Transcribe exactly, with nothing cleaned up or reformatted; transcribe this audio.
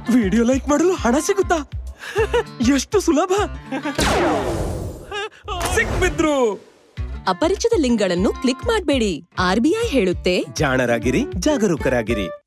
Video like ಮಾಡಲು ಹಣ ಸಿಗುತ್ತಾ? ಎಷ್ಟು ಸುಲಭ! ಸಿಕ್ಬಿದ್ರು. ಅಪರಿಚಿತ ಲಿಂಕ್ಗಳನ್ನು ಕ್ಲಿಕ್ ಮಾಡಬೇಡಿ. ಆರ್ಬಿಐ ಹೇಳುತ್ತೆ, ಜಾಣರಾಗಿರಿ, ಜಾಗರೂಕರಾಗಿರಿ.